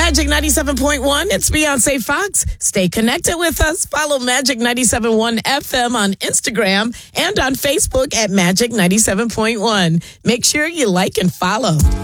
Magic 97.1. It's Beyonce Fox. Stay connected with us. Follow Magic 97.1 FM on Instagram and on Facebook at Magic 97.1. Make sure you like and follow.